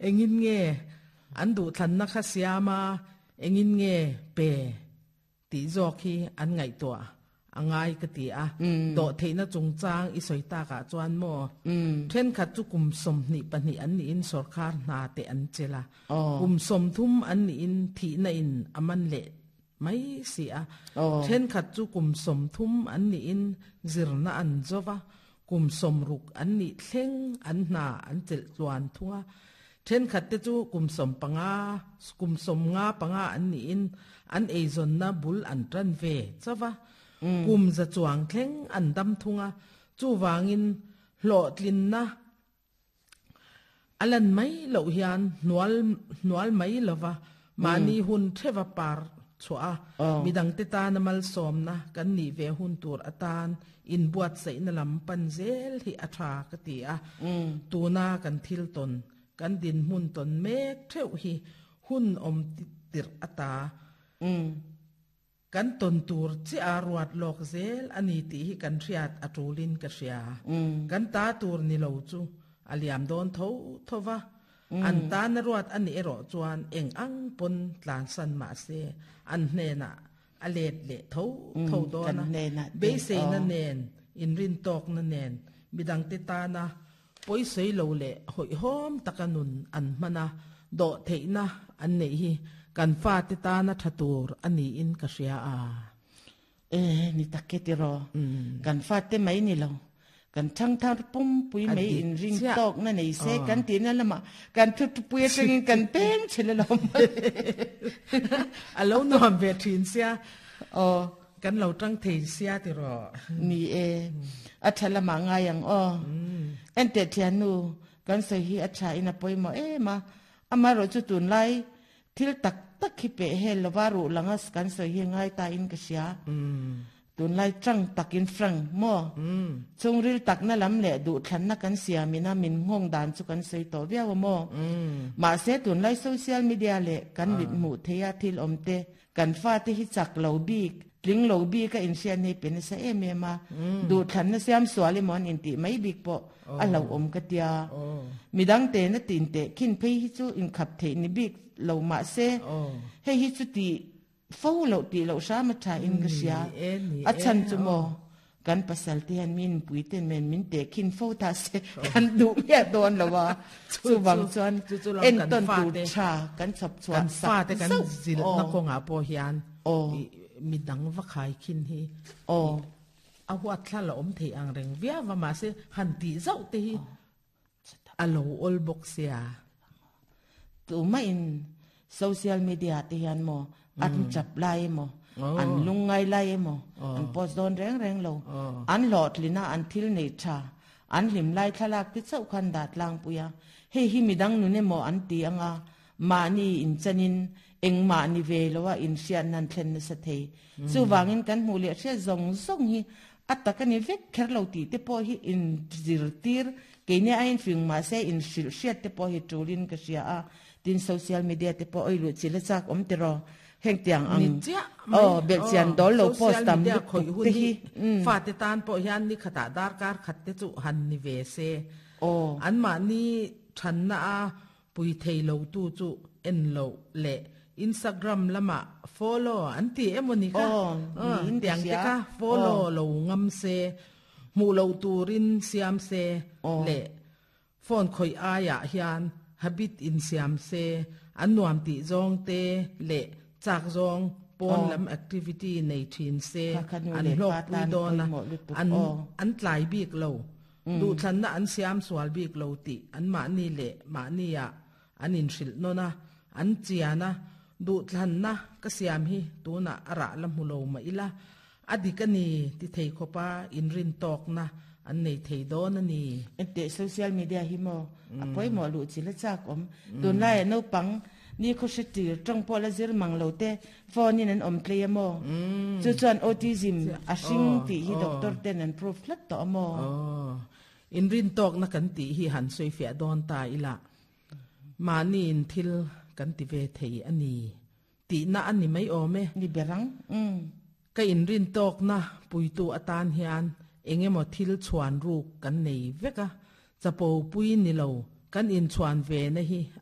engin nge an du than na kha siama engin nge pe ti zok hi an ngai to angai ka ti a do theina chung chang i soita ka chuan mo then khat chu kum som ni pani an ni in sarkar na te an chela kum som thum an ni in thi na in aman le mai si a then khat chu kum som thum an ni in zirna an zova kum som ruk an ni thleng an na an chel chuan thunga then khat te chu kum som nga panga an ni in an eizon na bul an tran ve chawa kum za chuang thleng an dam thunga chu wangin hlo tlin na alan mai lo hian nual mai lova mani hun theva par chua midang te ta namal som na kan ni ve hun tur atan in buat sei na lam pan zel hi atha ka ti a tuna kan thil ton kan din mun ton mek theu hi hun om tir ata kan ton tur chi arwat lok zel ani ti hi kan riat atulin ka ria kan ta tur ni lo chu aliam don thova an ta na ruat ani ero chuan eng ang pon tlan san ma se an hne na alet le tho do na be se na nen in rin tok na nen midang te ta na poi sei lo le hoi hom takanun an mana do theina an nei hi kan fa te ta na thatur ani in ka ria a ni takete ro kan fa te mai ni lo kan thang thang pum pui mai in ring tok na nei se kan ti na lama kan thu pui tring kan pen chele lo alo no am ve thin sia kan lo tang thei sia ti ro ni athala ma nga yang en te thianu kan se hi acha ina poi mo ma amaro chu tun lai thil tak tak hi pe he lowaru langas kan se hi ngai ta in ka sia tun lai trăng takin frang mo chung ril tak na lam le du than na kan sia mina min ngong dan chu kan sei to bia mo ma se tun lai social media le kan mit mu theya thil omte kan fa te hi chak lo bi ling lo bi ka in sia ne pen sa ma du than na siam swali mon in ti mai bik po a lo om ka tia midang te na tin te kin phei hi chu in khap the ni bik lo ma se he hi chu ti phô lộ ti lộ sa mà cha in cái sia à chân chú mò gan pasal ti han min pui ten men min te kin phô ta se gan du ya don lo wa chu wang chuan en ton tu cha gan chop chuan fa te gan zil na ko nga po hian mi dang va khai kin hi a huat thla la om the ang reng via wa ma se han ti zau te hi alo ol box sia tu ma in social media te han mo an chap lai mo an lungai lai mo an post don reng lo an lot lina an thil nei tha an lim lai thalak ti chau khan dat lang puya he hi midang nu ne mo an ti anga mani in chanin eng mani ve lowa in sian nan thlen na sa thei chu wangin kan mu le sia zong hi atakani vek kher lo ti te po hi in zirtir ke ne ain fing ma se in shil shet te po hi tulin ka sia a tin social media te po oi lu chila chak om te ro heng tiang ang bel chian dol lo post tam te hi fa te tan po hian ni khata dar kar khat te chu han ni ve se an ma ni than na a pui thei lo tu chu en lo le Instagram lama follow an ti emoni ka in tiang te ka follow lo ngam se mu lo turin siam se le phone khoi aya hian habit in siam se an nuam ti zong te le chak zong pon lam activity nei thin se an lok pui dona an tlai bik lo du than na an siam swal bik lo ti an ma ni le ma ni ya an in shil no na an chiana du than na ka siam hi tu na ara lam hu lo ma ila adikani ti thei khopa in rin tok na an nei thei do na ni ente social media hi mo apoi mo lu chila chak om tun lai no pang ni ko shiti tang pola zir mang lo te phone in an om play mo chu chuan autism a sing ti hi doctor ten an proof flat to mo in rin tok na kan ti hi han soi fia don ta ila mani in thil kan ti ve thei ani ti na ani mai ome ni berang ka in rin tok na pui tu atan hian enge mo thil chuan ru kan nei veka chapo pui ni lo kan in chuan ve na hi